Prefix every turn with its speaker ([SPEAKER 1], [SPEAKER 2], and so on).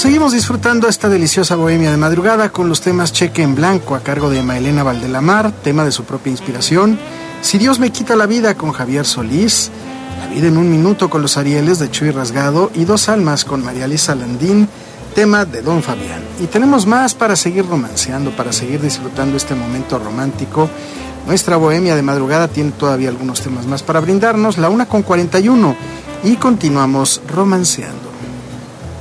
[SPEAKER 1] Seguimos disfrutando esta deliciosa bohemia de madrugada con los temas Cheque en Blanco a cargo de Maelena Valdelamar, tema de su propia inspiración, Si Dios me quita la vida con Javier Solís, La vida en un minuto con los Arieles de Chuy Rasgado y Dos almas con María Elisa Landín, tema de Don Fabián. Y tenemos más para seguir romanceando, para seguir disfrutando este momento romántico. Nuestra bohemia de madrugada tiene todavía algunos temas más para brindarnos, la 1:41, y continuamos romanceando.